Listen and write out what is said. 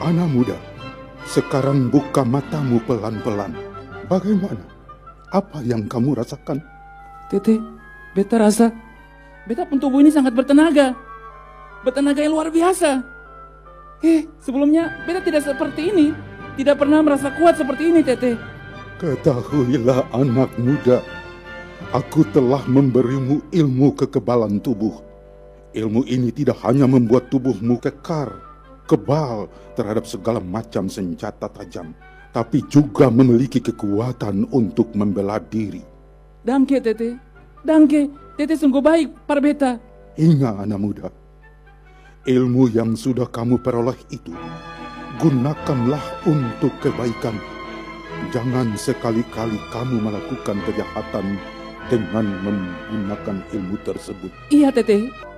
Anak muda, sekarang buka matamu pelan-pelan. Bagaimana? Apa yang kamu rasakan? Tete, beta rasa beta pun tubuh ini sangat bertenaga. Bertenaga yang luar biasa. Sebelumnya beta tidak seperti ini. Tidak pernah merasa kuat seperti ini, Tete. Ketahuilah anak muda, aku telah memberimu ilmu kekebalan tubuh. Ilmu ini tidak hanya membuat tubuhmu kekar, kebal terhadap segala macam senjata tajam, tapi juga memiliki kekuatan untuk membela diri. Danke, Tete. Danke. Tete sungguh baik, par beta. Ingat anak muda, ilmu yang sudah kamu peroleh itu, gunakanlah untuk kebaikan. Jangan sekali-kali kamu melakukan kejahatan dengan menggunakan ilmu tersebut. Iya, Tete.